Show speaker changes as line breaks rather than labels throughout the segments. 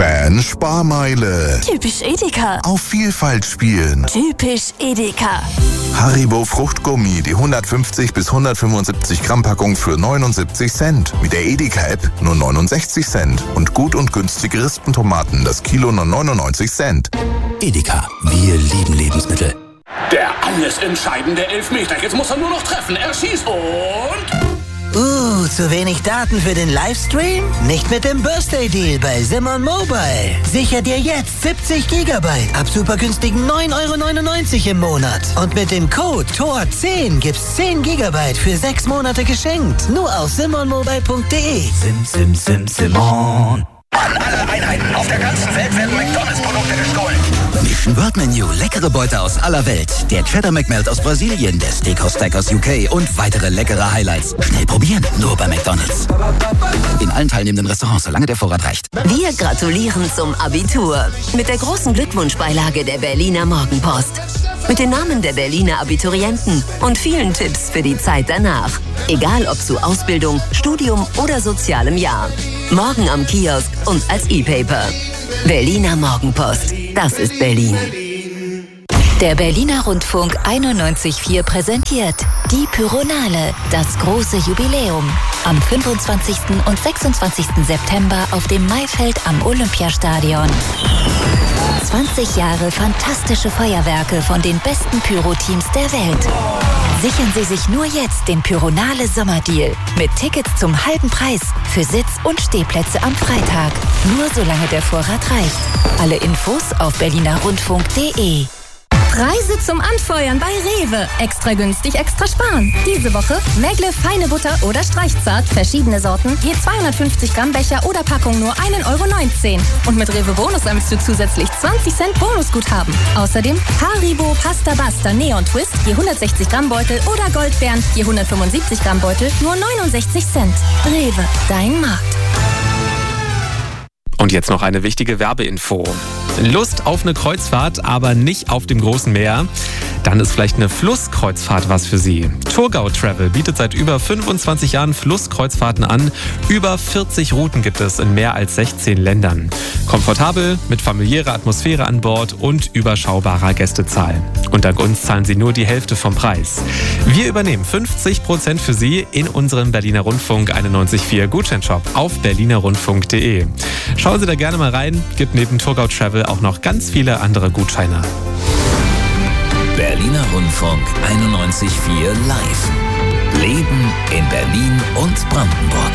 Fan-Sparmeile.
Typisch Edeka.
Auf Vielfalt spielen.
Typisch Edeka.
Haribo Fruchtgummi, die 150 bis 175 Gramm Packung für 79 Cent. Mit der Edeka-App nur 69 Cent. Und gut und günstige Rispentomaten, das Kilo nur 99 Cent.
Edeka, wir lieben Lebensmittel.
Der alles entscheidende Elfmeter. Jetzt muss er nur noch treffen. Er schießt und...
zu wenig Daten für den Livestream? Nicht mit dem Birthday Deal bei Simon Mobile. Sicher dir jetzt 70 GB ab super günstigen 9,99 € im Monat. Und mit dem Code TOR10 gibt's 10 GB für 6 Monate geschenkt. Nur auf simonmobile.de.
Simon.
An alle Einheiten auf der ganzen Welt werden McDonalds-Produkte gestohlen.
Mission World Menu, leckere Beute aus aller Welt. Der Cheddar McMelt aus Brasilien, der Steakhouse Stack aus UK und weitere leckere Highlights. Schnell probieren, nur bei McDonalds. In allen teilnehmenden Restaurants, solange der Vorrat reicht.
Wir gratulieren zum Abitur. Mit der großen Glückwunschbeilage der Berliner Morgenpost. Mit den Namen der Berliner Abiturienten und vielen Tipps für die Zeit danach. Egal ob zu Ausbildung, Studium oder sozialem Jahr. Morgen am Kiosk und als E-Paper. Berliner Morgenpost. Das ist Berlin.
Der Berliner Rundfunk 91.4 präsentiert die Pyronale, das große Jubiläum. Am 25. und 26. September auf dem Maifeld am Olympiastadion. 20 Jahre fantastische Feuerwerke von den besten Pyro-Teams der Welt. Sichern Sie sich nur jetzt den Pyronale Sommerdeal mit Tickets zum halben Preis für Sitz- und Stehplätze am Freitag. Nur solange der Vorrat reicht. Alle Infos auf berlinerrundfunk.de.
Preise zum Anfeuern bei Rewe. Extra günstig, extra sparen. Diese Woche Megle feine Butter oder Streichzart, verschiedene Sorten, je 250 Gramm Becher oder Packung nur 1,19 € Und mit Rewe Bonus sammelst du zusätzlich 20 Cent Bonusguthaben. Außerdem Haribo Pasta Basta Neon Twist, je 160 Gramm Beutel oder Goldbeeren, je 175 Gramm Beutel, nur 69 Cent. Rewe, dein Markt.
Und jetzt noch eine wichtige Werbeinfo. Lust auf eine Kreuzfahrt, aber nicht auf dem großen Meer? Dann ist vielleicht eine Flusskreuzfahrt was für Sie. Thurgau Travel bietet seit über 25 Jahren Flusskreuzfahrten an. Über 40 Routen gibt es in mehr als 16 Ländern. Komfortabel, mit familiärer Atmosphäre an Bord und überschaubarer Gästezahl. Und dank uns zahlen Sie nur die Hälfte vom Preis. Wir übernehmen 50% für Sie in unserem Berliner Rundfunk 91.4 Gutscheinshop auf berlinerrundfunk.de. Schauen Sie da gerne mal rein, gibt neben Thurgau Travel auch noch ganz viele andere Gutscheine.
Berliner Rundfunk 91.4 Live. Leben in Berlin und Brandenburg.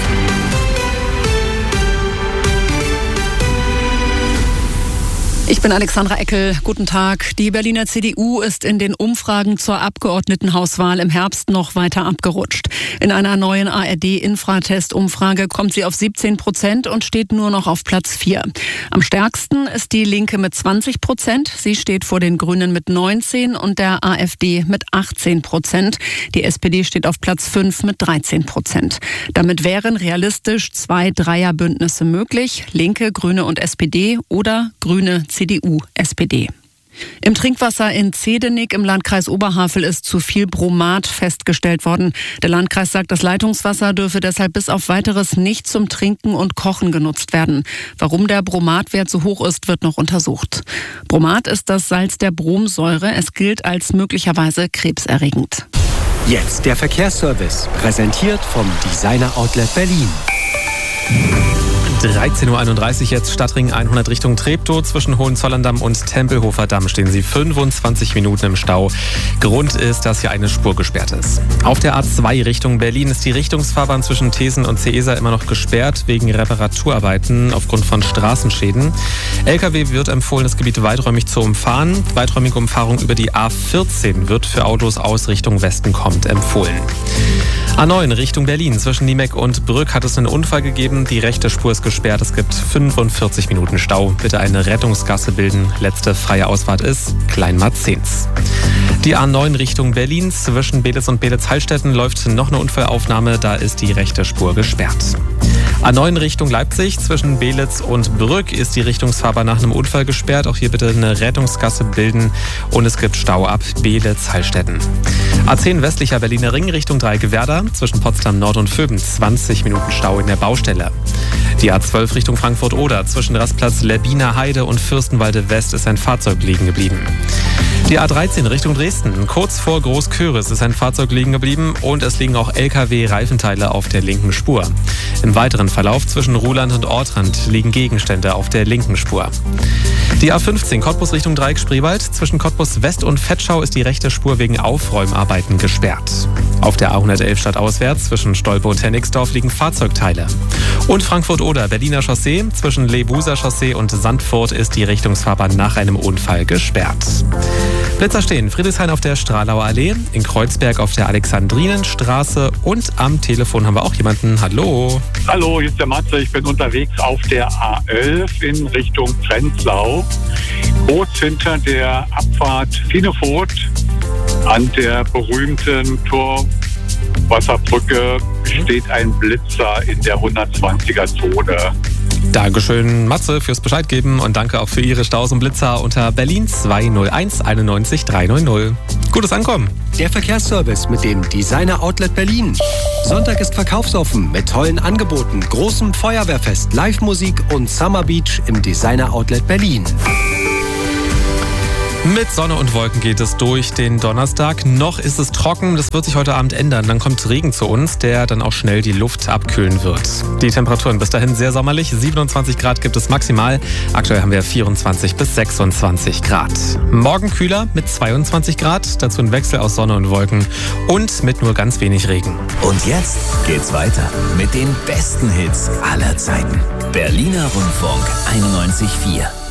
Ich bin Alexandra Eckel. Guten Tag. Die Berliner CDU ist in den Umfragen zur Abgeordnetenhauswahl im Herbst noch weiter abgerutscht. In einer neuen ARD-Infratest-Umfrage kommt sie auf 17% und steht nur noch auf Platz 4. Am stärksten ist die Linke mit 20%. Sie steht vor den Grünen mit 19% und der AfD mit 18%. Die SPD steht auf Platz 5 mit 13%. Damit wären realistisch 2 Dreierbündnisse möglich. Linke, Grüne und SPD oder Grüne, CDU, SPD. Im Trinkwasser in Zehdenick im Landkreis Oberhavel ist zu viel Bromat festgestellt worden. Der Landkreis sagt, das Leitungswasser dürfe deshalb bis auf Weiteres nicht zum Trinken und Kochen genutzt werden. Warum der Bromatwert so hoch ist, wird noch untersucht. Bromat ist das Salz der Bromsäure. Es gilt als möglicherweise krebserregend.
Jetzt der Verkehrsservice, präsentiert vom Designer Outlet Berlin.
13.31 Uhr jetzt, Stadtring 100 Richtung Treptow. Zwischen Hohenzollern-Damm und Tempelhofer Damm stehen Sie 25 Minuten im Stau. Grund ist, dass hier eine Spur gesperrt ist. Auf der A2 Richtung Berlin ist die Richtungsfahrbahn zwischen Thesen und Ceesa immer noch gesperrt wegen Reparaturarbeiten aufgrund von Straßenschäden. LKW wird empfohlen, das Gebiet weiträumig zu umfahren. Weiträumige Umfahrung über die A14 wird für Autos aus Richtung Westen kommend empfohlen. A9 Richtung Berlin. Zwischen Niemeck und Brück hat es einen Unfall gegeben. Die rechte Spur ist gesperrt. Es gibt 45 Minuten Stau. Bitte eine Rettungsgasse bilden. Letzte freie Ausfahrt ist Kleinmarzens. Die A9 Richtung Berlin zwischen Beelitz und Beelitz-Heilstätten läuft noch eine Unfallaufnahme, da ist die rechte Spur gesperrt. A9 Richtung Leipzig zwischen Beelitz und Brück ist die Richtungsfahrbahn nach einem Unfall gesperrt. Auch hier bitte eine Rettungsgasse bilden und es gibt Stau ab Beelitz-Heilstätten. A10 westlicher Berliner Ring Richtung Dreigewerder zwischen Potsdam Nord und Vöben 20 Minuten Stau in der Baustelle. Die A12 Richtung Frankfurt-Oder zwischen Rastplatz Lerbiner Heide und Fürstenwalde West ist ein Fahrzeug liegen geblieben. Die A13 Richtung Dresden, kurz vor Großköris ist ein Fahrzeug liegen geblieben und es liegen auch LKW-Reifenteile auf der linken Spur. Im weiteren Verlauf zwischen Ruhland und Ortrand liegen Gegenstände auf der linken Spur. Die A15 Cottbus Richtung Dreieck-Spreewald zwischen Cottbus West und Vetschau ist die rechte Spur wegen Aufräumarbeiten gesperrt. Auf der A111 stadtauswärts zwischen Stolpe und Hennigsdorf liegen Fahrzeugteile. Und Frankfurt-Oder Berliner Chaussee zwischen Lebuser Chaussee und Sandfurt ist die Richtungsfahrbahn nach einem Unfall gesperrt. Blitzer stehen Friedrichshain auf der Stralauer Allee, in Kreuzberg auf der Alexandrinenstraße und am Telefon haben wir auch jemanden. Hallo.
Hallo, hier ist der Matze. Ich bin unterwegs auf der A11 in Richtung Prenzlau. Kurz hinter der Abfahrt Finevoth an der berühmten Torwasserbrücke steht ein Blitzer in der 120er-Zone.
Dankeschön, Matze, fürs Bescheid geben und danke auch für Ihre Staus und Blitzer unter Berlin 201 91 390. Gutes Ankommen.
Der Verkehrsservice mit dem Designer Outlet Berlin. Sonntag ist verkaufsoffen mit tollen Angeboten, großem Feuerwehrfest, Live-Musik und Summer Beach im Designer Outlet Berlin.
Mit Sonne und Wolken geht es durch den Donnerstag. Noch ist es trocken, das wird sich heute Abend ändern. Dann kommt Regen zu uns, der dann auch schnell die Luft abkühlen wird. Die Temperaturen bis dahin sehr sommerlich. 27 Grad gibt es maximal. Aktuell haben wir 24 bis 26 Grad. Morgen kühler mit 22 Grad. Dazu ein Wechsel aus Sonne und Wolken und mit nur ganz wenig Regen.
Und jetzt geht's weiter mit den besten Hits aller Zeiten. Berliner Rundfunk 91.4.